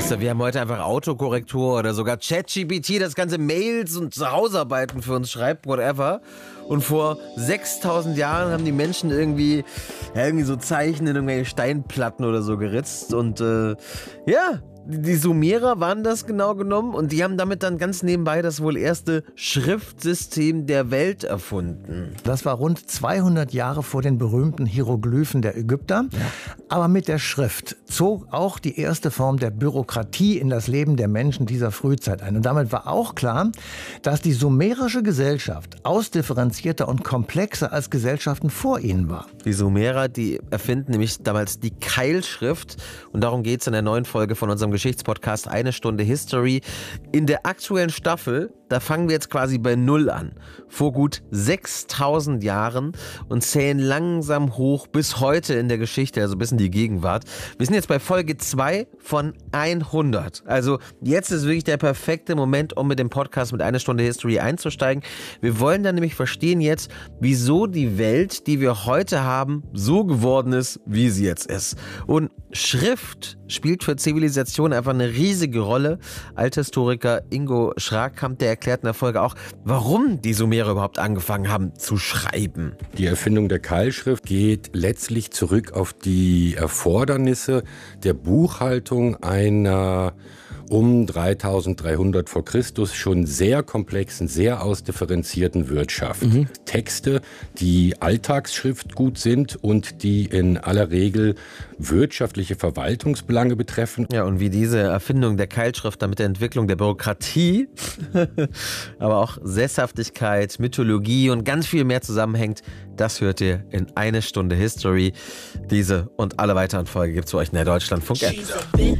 Wisst ihr, wir haben heute einfach Autokorrektur oder sogar ChatGPT, das ganze Mails und Hausarbeiten für uns schreibt, whatever. Und vor 6000 Jahren haben die Menschen irgendwie so Zeichen in irgendwelche Steinplatten oder so geritzt. Und die Sumerer waren das genau genommen und die haben damit dann ganz nebenbei das wohl erste Schriftsystem der Welt erfunden. Das war rund 200 Jahre vor den berühmten Hieroglyphen der Ägypter. Ja. Aber mit der Schrift zog auch die erste Form der Bürokratie in das Leben der Menschen dieser Frühzeit ein. Und damit war auch klar, dass die sumerische Gesellschaft ausdifferenzierter und komplexer als Gesellschaften vor ihnen war. Die Sumerer, die erfinden nämlich damals die Keilschrift. Und darum geht es in der neuen Folge von unserem Geschichtspodcast Eine Stunde History. In der aktuellen Staffel, da fangen wir jetzt quasi bei Null an. Vor gut 6000 Jahren und zählen langsam hoch bis heute in der Geschichte, also bis in die Gegenwart. Wir sind jetzt bei Folge 2 von 100. Also jetzt ist wirklich der perfekte Moment, um mit dem Podcast mit Eine Stunde History einzusteigen. Wir wollen dann nämlich verstehen jetzt, wieso die Welt, die wir heute haben, so geworden ist, wie sie jetzt ist. Und Schrift spielt für Zivilisation einfach eine riesige Rolle. Althistoriker Ingo Schrakamp, der erklärt in der Folge auch, warum die Sumerer überhaupt angefangen haben zu schreiben. Die Erfindung der Keilschrift geht letztlich zurück auf die Erfordernisse der Buchhaltung einer um 3300 vor Christus schon sehr komplexen, sehr ausdifferenzierten Wirtschaft. Texte, die Alltagsschrift gut sind und die in aller Regel wirtschaftliche Verwaltungsbelange betreffen. Ja, und wie diese Erfindung der Keilschrift dann mit der Entwicklung der Bürokratie, aber auch Sesshaftigkeit, Mythologie und ganz viel mehr zusammenhängt, das hört ihr in Eine Stunde History. Diese und alle weiteren Folgen gibt es für euch in der Deutschlandfunk-App.